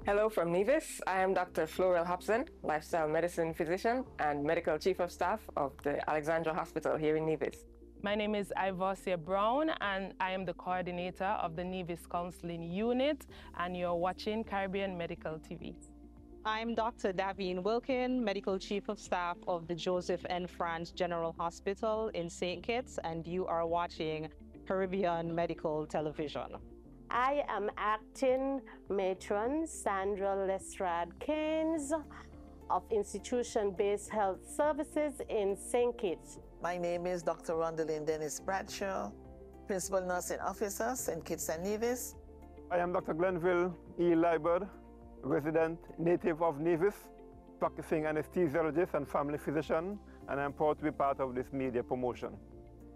Hello from Nevis. I am Dr. Florel Hobson, lifestyle medicine physician and medical chief of staff of the Alexandra Hospital here in Nevis. My name is Ivorcia Brown and I am the coordinator of the Nevis Counseling Unit, and you're watching Caribbean Medical TV. I'm Dr. Davine Wilkin, Medical Chief of Staff of the Joseph N. France General Hospital in St. Kitts, and you are watching Caribbean Medical Television. I am acting matron Sandra Lestrade Keynes of Institution-Based Health Services in St. Kitts. My name is Dr. Rondeline Dennis Bradshaw, Principal Nursing Officer, St. Kitts and Nevis. I am Dr. Glenville E. Liebert, resident native of Nevis, practicing anesthesiologist and family physician, and I'm proud to be part of this media promotion.